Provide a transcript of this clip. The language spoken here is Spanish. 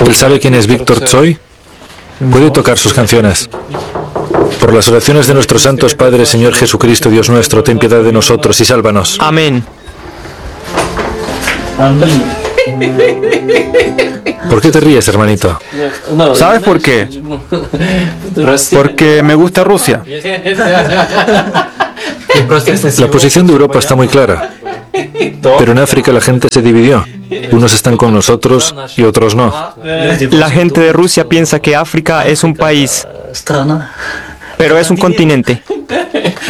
¿Él sabe quién es Víctor Tsoi? Puede tocar sus canciones. Por las oraciones de nuestros santos padres, Señor Jesucristo, Dios nuestro, ten piedad de nosotros y sálvanos. Amén. ¿Por qué te ríes, hermanito? ¿Sabes por qué? Porque me gusta Rusia. La posición de Europa está muy clara. Pero en África la gente se dividió. Unos están con nosotros y otros no. La gente de Rusia piensa que África es un país, pero es un continente.